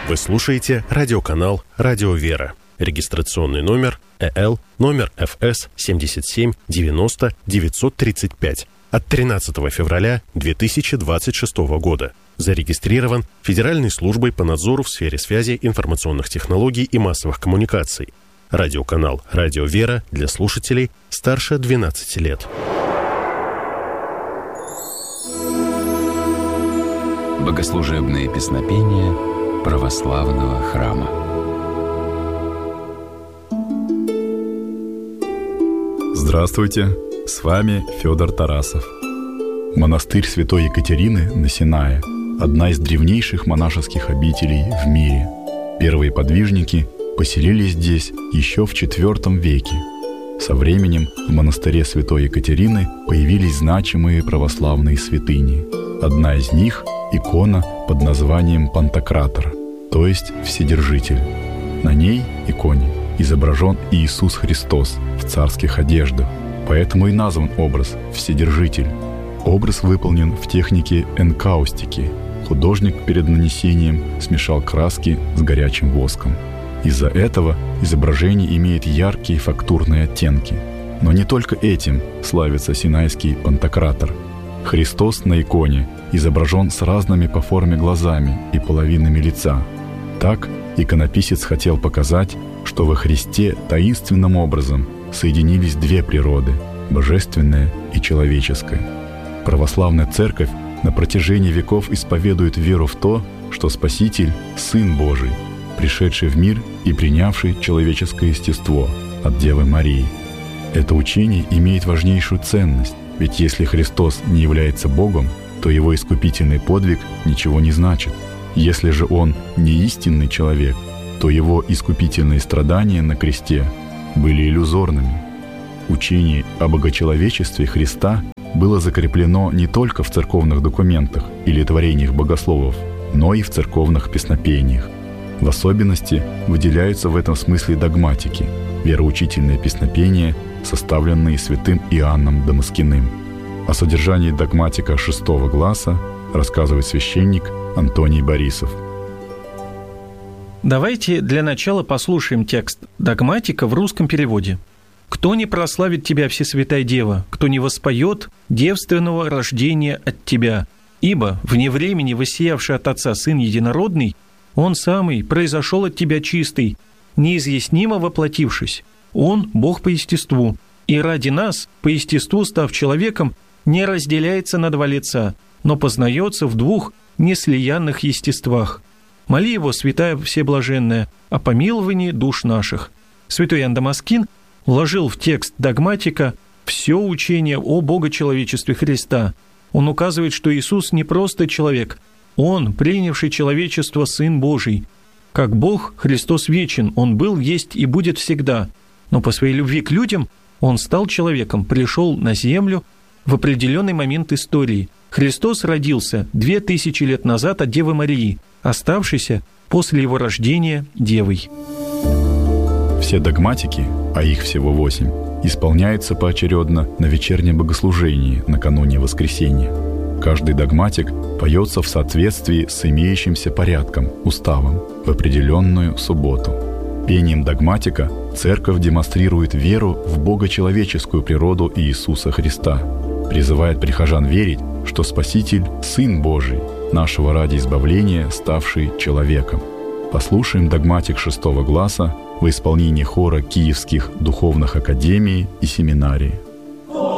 Вы слушаете радиоканал «Радио Вера». Регистрационный номер ЭЛ, номер ФС 77 90 935 от 13 февраля 2026 года. Зарегистрирован Федеральной службой по надзору в сфере связи, информационных технологий и массовых коммуникаций. Радиоканал «Радио Вера» для слушателей старше 12 лет. Богослужебные песнопения православного храма. Здравствуйте, с вами Федор Тарасов. Монастырь Святой Екатерины на Синае – одна из древнейших монашеских обителей в мире. Первые подвижники поселились здесь еще в IV веке. Со временем в монастыре Святой Екатерины появились значимые православные святыни. Одна из них – икона под названием Пантократор, то есть Вседержитель. На ней, иконе, изображен Иисус Христос в царских одеждах, поэтому и назван образ «Вседержитель». Образ выполнен в технике энкаустики. Художник перед нанесением смешал краски с горячим воском. Из-за этого изображение имеет яркие фактурные оттенки. Но не только этим славится синайский Пантократор. Христос на иконе изображен с разными по форме глазами и половинами лица. Так иконописец хотел показать, что во Христе таинственным образом соединились две природы – божественная и человеческая. Православная Церковь на протяжении веков исповедует веру в то, что Спаситель – Сын Божий, пришедший в мир и принявший человеческое естество от Девы Марии. Это учение имеет важнейшую ценность, ведь если Христос не является Богом, то Его искупительный подвиг ничего не значит. Если же Он не истинный человек, то Его искупительные страдания на кресте были иллюзорными. Учение о богочеловечестве Христа было закреплено не только в церковных документах или творениях богословов, но и в церковных песнопениях. В особенности выделяются в этом смысле догматики, вероучительные песнопения, составленные святым Иоанном Дамаскиным. О содержании догматика «Шестого гласа» рассказывает священник Антоний Борисов. Давайте для начала послушаем текст догматика в русском переводе. «Кто не прославит Тебя, Всесвятая Дева, кто не воспоет девственного рождения от Тебя, ибо вне времени воссиявший от Отца Сын Единородный, Он самый произошел от Тебя чистый, неизъяснимо воплотившись. Он – Бог по естеству, и ради нас, по естеству став человеком, не разделяется на два лица, но познается в двух неслиянных естествах. Моли Его, Святая Всеблаженная, о помиловании душ наших». Святой Иоанн Дамаскин вложил в текст догматика все учение о богочеловечестве Христа. Он указывает, что Иисус не просто человек, Он, принявший человечество, Сын Божий. Как Бог, Христос вечен, Он был, есть и будет всегда. Но по своей любви к людям Он стал человеком, пришел на землю в определенный момент истории. Христос родился 2000 лет назад от Девы Марии, оставшейся после Его рождения Девой. Все догматики, а их всего 8, исполняются поочередно на вечернем богослужении накануне воскресения. Каждый догматик поется в соответствии с имеющимся порядком, уставом, в определенную субботу. Пением догматика Церковь демонстрирует веру в богочеловеческую природу Иисуса Христа, призывает прихожан верить, что Спаситель – Сын Божий, нашего ради избавления, ставший человеком. Послушаем догматик Шестого гласа в исполнении хора Киевских духовных академий и семинарий.